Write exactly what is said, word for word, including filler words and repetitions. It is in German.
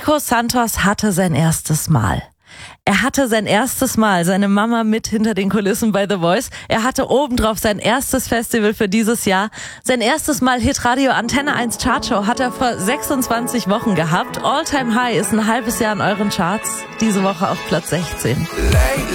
Nico Santos hatte sein erstes Mal. Er hatte sein erstes Mal, seine Mama mit hinter den Kulissen bei The Voice. Er hatte obendrauf sein erstes Festival für dieses Jahr. Sein erstes Mal Hitradio Antenne eins Chartshow hat er vor sechsundzwanzig Wochen gehabt. All Time High ist ein halbes Jahr in euren Charts. Diese Woche auf Platz sechzehn.